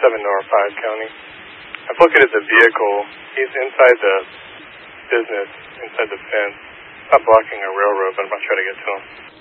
North 5 County. I've located the vehicle. He's inside the business, inside the fence. Not blocking a railroad, but I'm not trying to get to him.